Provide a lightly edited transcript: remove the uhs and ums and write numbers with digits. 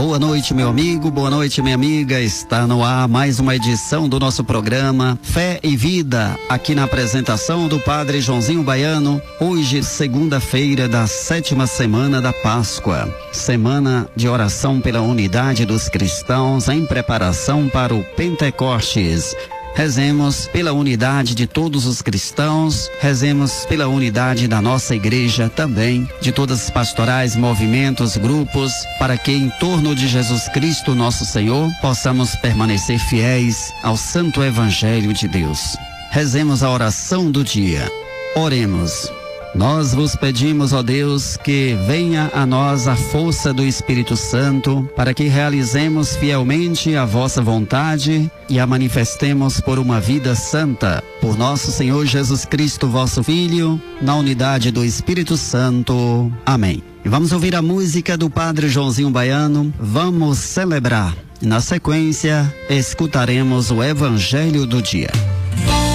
Boa noite, meu amigo, boa noite, minha amiga. Está no ar mais uma edição do nosso programa Fé e Vida, aqui na apresentação do Padre Joãozinho Baiano. Hoje, segunda-feira da 7ª semana da Páscoa, semana de oração pela unidade dos cristãos em preparação para o Pentecostes. Rezemos pela unidade de todos os cristãos, rezemos pela unidade da nossa igreja também, de todas as pastorais, movimentos, grupos, para que em torno de Jesus Cristo, nosso Senhor, possamos permanecer fiéis ao Santo Evangelho de Deus. Rezemos a oração do dia. Oremos. Nós vos pedimos, ó Deus, que venha a nós a força do Espírito Santo, para que realizemos fielmente a vossa vontade e a manifestemos por uma vida santa. Por nosso Senhor Jesus Cristo, vosso Filho, na unidade do Espírito Santo. Amém. E vamos ouvir a música do Padre Joãozinho Baiano, Vamos Celebrar. Na sequência, escutaremos o Evangelho do dia.